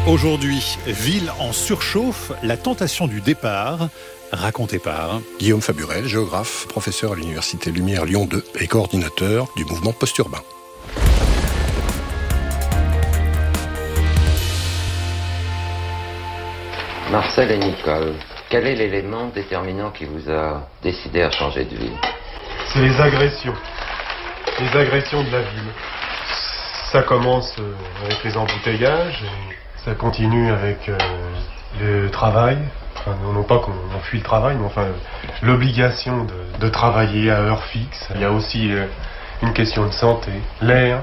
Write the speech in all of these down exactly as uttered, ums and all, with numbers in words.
Aujourd'hui, ville en surchauffe, la tentation du départ, racontée par Guillaume Faburel, géographe, professeur à l'Université Lumière Lyon deux et coordinateur du mouvement post-urbain. Marcel et Nicole, quel est l'élément déterminant qui vous a décidé à changer de ville? C'est les agressions. Les agressions de la ville. Ça commence avec les embouteillages, et ça continue avec euh, le travail. Enfin, non pas qu'on on fuit le travail, mais enfin l'obligation de, de travailler à heure fixe. Il y a aussi euh, une question de santé, l'air,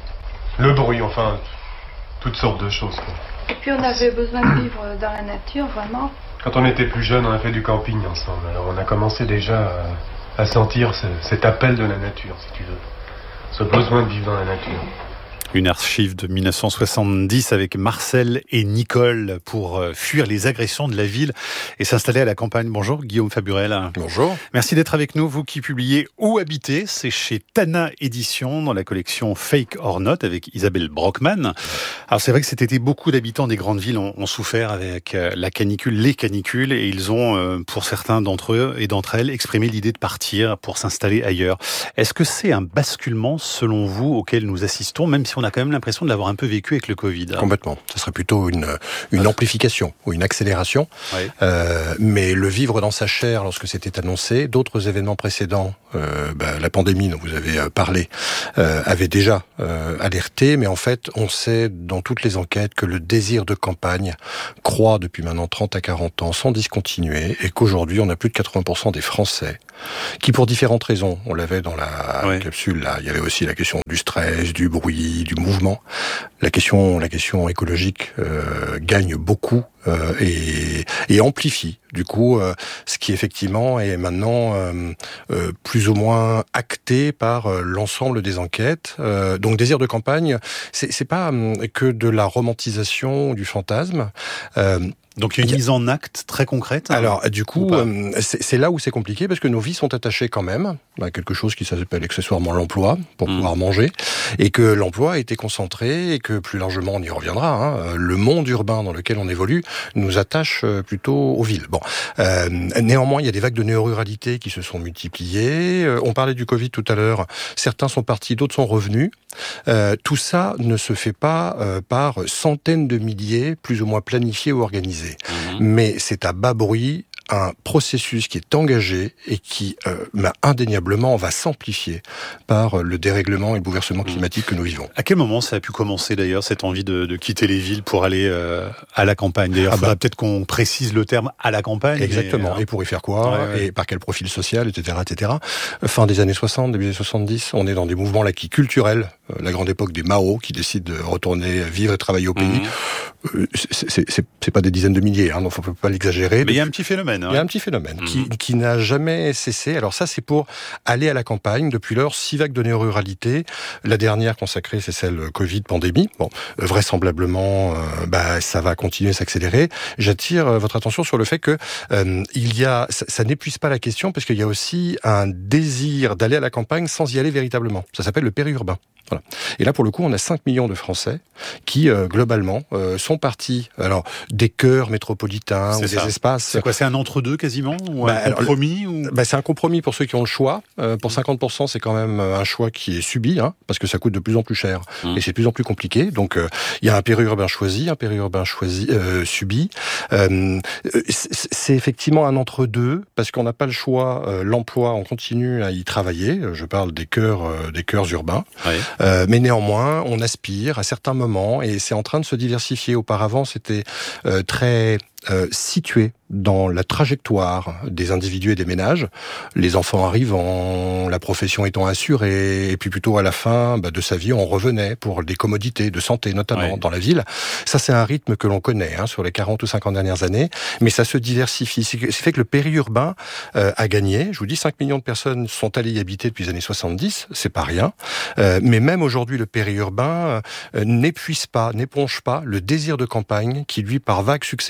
le bruit, enfin toutes sortes de choses, quoi. Et puis on avait besoin de vivre dans la nature, vraiment. Quand on était plus jeune, on a fait du camping ensemble. Alors on a commencé déjà à, à sentir ce, cet appel de la nature, si tu veux. Ce besoin de vivre dans la nature. Une archive de dix-neuf cent soixante-dix avec Marcel et Nicole pour fuir les agressions de la ville et s'installer à la campagne. Bonjour Guillaume Faburel. Bonjour. Merci d'être avec nous, vous qui publiez Où habiter, c'est chez Tana Éditions dans la collection Fake or Not avec Isabelle Brockman. Alors c'est vrai que cet été, beaucoup d'habitants des grandes villes ont, ont souffert avec la canicule, les canicules, et ils ont, pour certains d'entre eux et d'entre elles, exprimé l'idée de partir pour s'installer ailleurs. Est-ce que c'est un basculement, selon vous, auquel nous assistons, même si on On a quand même l'impression de l'avoir un peu vécu avec le Covid. Complètement. Ce serait plutôt une, une amplification ou une accélération. Oui. Euh, mais le vivre dans sa chair lorsque c'était annoncé, d'autres événements précédents, euh, bah, la pandémie dont vous avez parlé, euh, avait déjà euh, alerté. Mais en fait, on sait dans toutes les enquêtes que le désir de campagne croît depuis maintenant trente à quarante ans sans discontinuer et qu'aujourd'hui, on a plus de quatre-vingts pour cent des Français qui, pour différentes raisons, on l'avait dans la oui. capsule, là, il y avait aussi la question du stress, du bruit, du mouvement. La question, la question écologique euh, gagne beaucoup euh, et, et amplifie. Du coup, euh, ce qui effectivement est maintenant euh, euh, plus ou moins acté par euh, l'ensemble des enquêtes. Euh, donc, désir de campagne, c'est, c'est pas euh, que de la romantisation du fantasme. Euh, Donc il y a une mise en acte très concrète. Hein, Alors du coup, euh, c'est, c'est là où c'est compliqué parce que nos vies sont attachées quand même à quelque chose qui s'appelle accessoirement l'emploi pour mmh. pouvoir manger, et que l'emploi a été concentré et que plus largement on y reviendra. Hein, le monde urbain dans lequel on évolue nous attache plutôt aux villes. Bon, euh, néanmoins il y a des vagues de néo-ruralité qui se sont multipliées. Euh, on parlait du Covid tout à l'heure. Certains sont partis, d'autres sont revenus. Euh, tout ça ne se fait pas euh, par centaines de milliers, plus ou moins planifiés ou organisés. Mmh. Mais c'est à bas bruit un processus qui est engagé et qui euh, bah, indéniablement va s'amplifier par le dérèglement et le bouleversement climatique que nous vivons. À quel moment ça a pu commencer d'ailleurs, cette envie de, de quitter les villes pour aller euh, à la campagne? D'ailleurs, il ah faudra bah, peut-être qu'on précise le terme à la campagne. Exactement, et, et pour y faire quoi, ouais, ouais. et par quel profil social, et cetera, et cetera. Fin des années soixante, début des soixante-dix, on est dans des mouvements là qui culturels, euh, la grande époque des Mao qui décident de retourner vivre et travailler au pays. Mmh. Euh, c'est, c'est, c'est, c'est pas des dizaines de milliers, hein, donc on peut pas l'exagérer. Mais il y a un petit phénomène. Il y a un petit phénomène mmh. qui, qui n'a jamais cessé. Alors ça, c'est pour aller à la campagne. Depuis lors, six vagues de néo-ruralité. La dernière consacrée, c'est celle Covid, pandémie. Bon, vraisemblablement, euh, bah, ça va continuer à s'accélérer. J'attire euh, votre attention sur le fait que euh, il y a, ça, ça n'épuise pas la question parce qu'il y a aussi un désir d'aller à la campagne sans y aller véritablement. Ça s'appelle le périurbain. Voilà. Et là, pour le coup, on a cinq millions de Français qui, euh, globalement, euh, sont partis alors des cœurs métropolitains c'est ou ça. Des espaces... C'est quoi, c'est un entre-deux quasiment ou bah, un compromis alors, ou... bah, c'est un compromis pour ceux qui ont le choix. Euh, pour cinquante pour cent, c'est quand même un choix qui est subi, hein, parce que ça coûte de plus en plus cher mmh. et c'est de plus en plus compliqué. Donc, il euh, y a un périurbain choisi, un périurbain choisi, euh, subi. Euh, c'est, c'est effectivement un entre-deux, parce qu'on n'a pas le choix. Euh, l'emploi, on continue à y travailler. Je parle des cœurs, euh, des cœurs urbains. Ouais. Euh, mais néanmoins, on aspire à certains moments et c'est en train de se diversifier. Auparavant, c'était euh, très euh, situé dans la trajectoire des individus et des ménages, les enfants arrivant, la profession étant assurée, et puis plutôt à la fin bah, de sa vie, on revenait pour des commodités de santé, notamment ouais. dans la ville. Ça, c'est un rythme que l'on connaît hein, sur les quarante ou cinquante dernières années, mais ça se diversifie. Ce qui fait que le périurbain euh, a gagné. Je vous dis, cinq millions de personnes sont allées y habiter depuis les années soixante-dix, c'est pas rien. Euh, mais même aujourd'hui, le périurbain euh, n'épuise pas, n'éponge pas le désir de campagne qui, lui, par vagues successives et à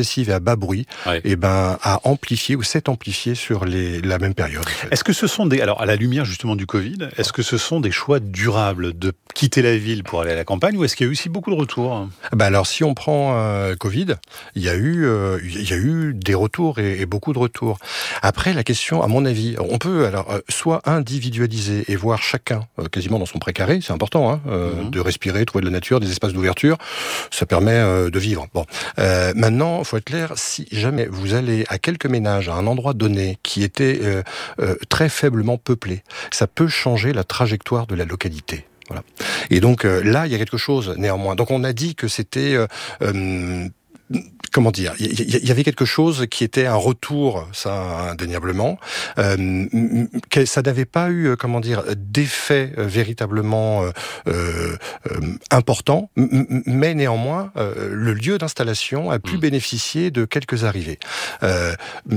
bas bruit, ouais. et ben a amplifié ou s'est amplifié sur les, la même période. En fait. Est-ce que ce sont des, alors à la lumière justement du Covid, est-ce que ce sont des choix durables de quitter la ville pour aller à la campagne, ou est-ce qu'il y a eu aussi beaucoup de retours? Ben alors si on prend euh, Covid, il y a eu euh, il y a eu des retours et, et beaucoup de retours. Après la question, à mon avis, on peut alors euh, soit individualiser et voir chacun euh, quasiment dans son précaré, c'est important hein, euh, mmh. de respirer, trouver de la nature, des espaces d'ouverture, ça permet euh, de vivre. Bon, euh, maintenant, il faut être clair, si jamais vous allez à quelques ménages à un endroit donné qui était euh, euh, très faiblement peuplé, ça peut changer la trajectoire de la localité. Voilà. Et donc euh, là, il y a quelque chose néanmoins. Donc on a dit que c'était euh, euh, comment dire, il y, y avait quelque chose qui était un retour, ça indéniablement. Euh, que ça n'avait pas eu, comment dire, d'effet euh, véritablement euh, euh, important, mais néanmoins, euh, le lieu d'installation a pu mmh. bénéficier de quelques arrivées. Euh,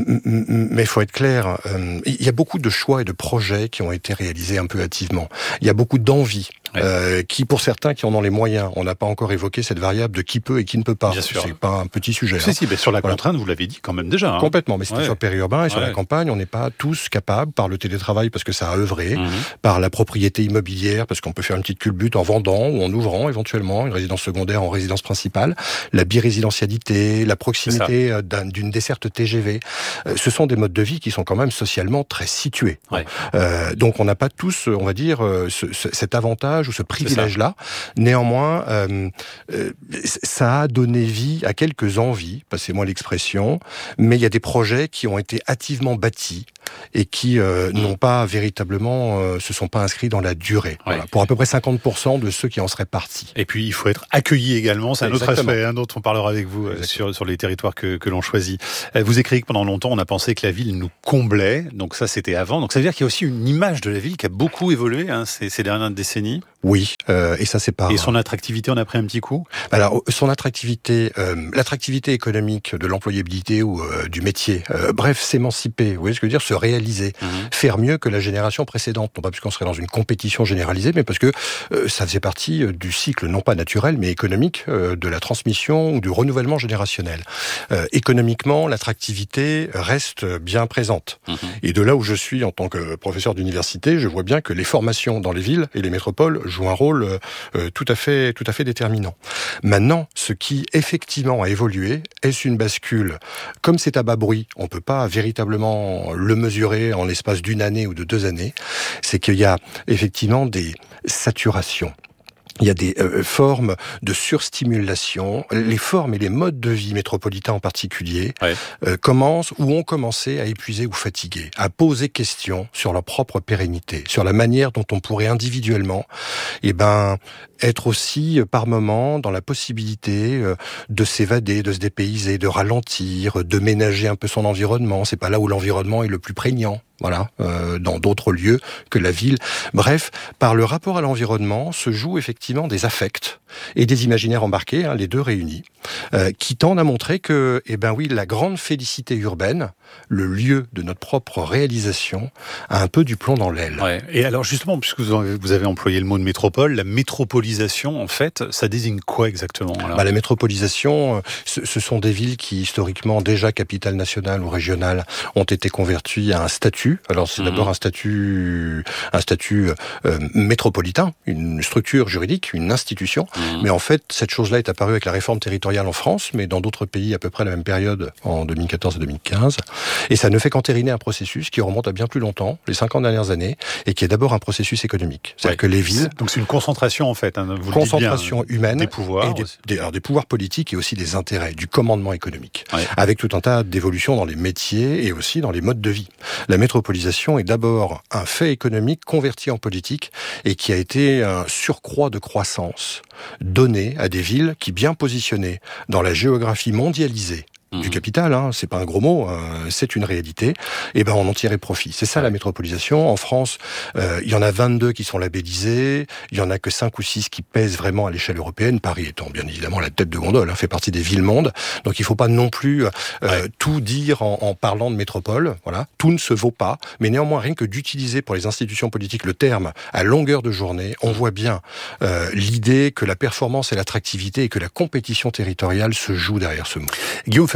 mais il faut être clair, euh, il y a beaucoup de choix et de projets qui ont été réalisés un peu hâtivement. Il y a beaucoup d'envie. Ouais. Euh, qui, pour certains qui en ont les moyens, on n'a pas encore évoqué cette variable de qui peut et qui ne peut pas. Bien sûr. C'est pas un petit sujet. Si, hein. si, mais sur la voilà. contrainte, vous l'avez dit quand même déjà. Hein. Complètement, mais c'était ouais. sur le périurbain et sur ouais. la campagne, on n'est pas tous capables, par le télétravail parce que ça a œuvré, mmh. par la propriété immobilière parce qu'on peut faire une petite culbute en vendant ou en ouvrant éventuellement une résidence secondaire en résidence principale, la birésidentialité, la proximité d'un, d'une desserte T G V. Euh, ce sont des modes de vie qui sont quand même socialement très situés. Ouais. Euh, donc on n'a pas tous, on va dire, ce, ce, cet avantage ou ce privilège là. Néanmoins, euh, euh, ça a donné vie à quelques envies, passez-moi l'expression, mais il y a des projets qui ont été hâtivement bâtis et qui euh, mmh. n'ont pas véritablement, euh, se sont pas inscrits dans la durée. Ouais. Voilà, pour à peu près cinquante pour cent de ceux qui en seraient partis. Et puis il faut être accueilli également, c'est un Exactement. autre aspect hein, dont on parlera avec vous euh, sur, sur les territoires que, que l'on choisit. Euh, vous écrivez que pendant longtemps on a pensé que la ville nous comblait, donc ça c'était avant, donc ça veut dire qu'il y a aussi une image de la ville qui a beaucoup évolué hein, ces, ces dernières décennies. Oui, euh, et ça c'est pas... Et son attractivité, on a pris un petit coup ? Alors, son attractivité, euh, l'attractivité économique de l'employabilité ou euh, du métier, euh, bref, s'émanciper, vous voyez ce que je veux dire, se réaliser, mmh. faire mieux que la génération précédente, non pas parce qu'on serait dans une compétition généralisée, mais parce que euh, ça faisait partie euh, du cycle, non pas naturel, mais économique, euh, de la transmission ou du renouvellement générationnel. Euh, économiquement, l'attractivité reste bien présente. Mmh. Et de là où je suis en tant que professeur d'université, je vois bien que les formations dans les villes et les métropoles joue un rôle euh, tout à fait, tout à fait déterminant. Maintenant, ce qui effectivement a évolué, est-ce une bascule ? Comme c'est à bas bruit, on peut pas véritablement le mesurer en l'espace d'une année ou de deux années. C'est qu'il y a effectivement des saturations. Il y a des euh, formes de surstimulation. Les formes et les modes de vie métropolitains en particulier ouais. euh, commencent ou ont commencé à épuiser ou fatiguer, à poser question sur leur propre pérennité, sur la manière dont on pourrait individuellement, eh ben, être aussi par moment dans la possibilité euh, de s'évader, de se dépayser, de ralentir, de ménager un peu son environnement. C'est pas là où l'environnement est le plus prégnant. Voilà, euh, dans d'autres lieux que la ville. Bref, par le rapport à l'environnement se jouent effectivement des affects et des imaginaires embarqués, hein, les deux réunis, euh, qui tendent à montrer que, eh ben oui, la grande félicité urbaine, le lieu de notre propre réalisation, a un peu du plomb dans l'aile. Ouais. Et alors justement, puisque vous avez employé le mot de métropole, la métropolisation, en fait, ça désigne quoi exactement alors ? Bah, la métropolisation, ce, ce sont des villes qui, historiquement, déjà capitales nationales ou régionales, ont été converties à un statut. Alors c'est mmh. d'abord un statut, un statut euh, métropolitain, une structure juridique, une institution. Mmh. Mais en fait, cette chose-là est apparue avec la réforme territoriale en France, mais dans d'autres pays à peu près à la même période, en deux mille quatorze et deux mille quinze. Et ça ne fait qu'entériner un processus qui remonte à bien plus longtemps, les cinquante dernières années, et qui est d'abord un processus économique. C'est-à-dire ouais. que les villes... Donc c'est une concentration en fait. Hein, vous concentration le dites bien, humaine. Des pouvoirs. Et des, des, alors des pouvoirs politiques et aussi des intérêts, du commandement économique. Ouais. Avec tout un tas d'évolutions dans les métiers et aussi dans les modes de vie. La métropolisation est d'abord un fait économique converti en politique et qui a été un surcroît de croissance donné à des villes qui, bien positionnées dans la géographie mondialisée du capital, hein, c'est pas un gros mot, euh, c'est une réalité, et ben on en tirait profit. C'est ça la métropolisation. En France, euh, il y en a vingt-deux qui sont labellisés, il y en a que cinq ou six qui pèsent vraiment à l'échelle européenne, Paris étant bien évidemment la tête de gondole, hein, fait partie des villes-mondes, donc il faut pas non plus euh, ouais. tout dire en, en parlant de métropole, voilà, tout ne se vaut pas, mais néanmoins rien que d'utiliser pour les institutions politiques le terme à longueur de journée, on voit bien euh, l'idée que la performance et l'attractivité et que la compétition territoriale se jouent derrière ce mot. Guillaume Fabius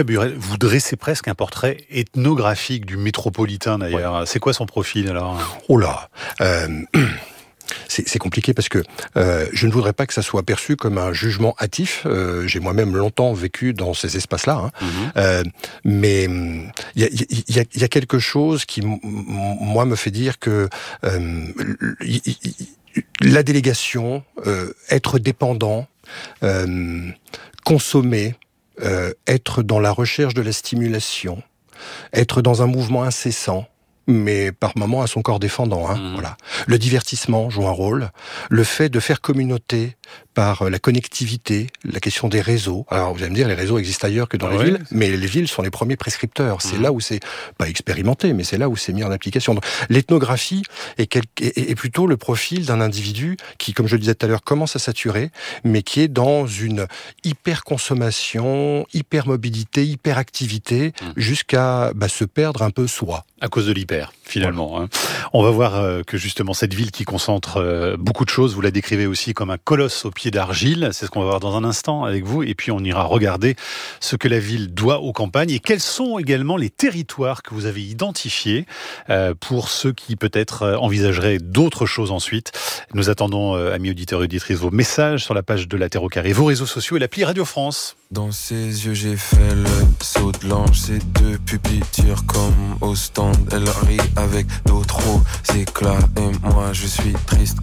Burel, vous dressez presque un portrait ethnographique du métropolitain d'ailleurs. Ouais. C'est quoi son profil alors ? Oh là euh... C'est, c'est compliqué parce que euh, je ne voudrais pas que ça soit perçu comme un jugement hâtif. Euh, j'ai moi-même longtemps vécu dans ces espaces-là, hein. Mmh. Euh, mais il y a, y, a, y a quelque chose qui, m- moi, me fait dire que euh, y, y, la délégation, euh, être dépendant, euh, consommer, euh, être dans la recherche de la stimulation, être dans un mouvement incessant, mais par moments à son corps défendant. Hein, mmh. Voilà. Le divertissement joue un rôle. Le fait de faire communauté par la connectivité, la question des réseaux. Alors vous allez me dire, les réseaux existent ailleurs que dans ah les ouais. villes, mais les villes sont les premiers prescripteurs. C'est mmh. là où c'est pas expérimenté, mais c'est là où c'est mis en application. Donc, l'ethnographie est, quel... est plutôt le profil d'un individu qui, comme je le disais tout à l'heure, commence à saturer, mais qui est dans une hyper-consommation, hyper-mobilité, hyper-activité, mmh. jusqu'à bah, se perdre un peu soi. À cause de l'hyper, finalement. Voilà. Hein. On va voir euh, que justement cette ville qui concentre euh, beaucoup de choses, vous la décrivez aussi comme un colosse au pied d'argile, c'est ce qu'on va voir dans un instant avec vous, et puis on ira regarder ce que la ville doit aux campagnes, et quels sont également les territoires que vous avez identifiés euh, pour ceux qui peut-être euh, envisageraient d'autres choses ensuite. Nous attendons, euh, amis auditeurs et auditrices, vos messages sur la page de la Terre au Carré, vos réseaux sociaux et l'appli Radio France. Dans ses yeux j'ai fait le saut de l'ange, ses deux pupilles tirent comme au stand. Elle rit avec d'autres éclats et moi je suis triste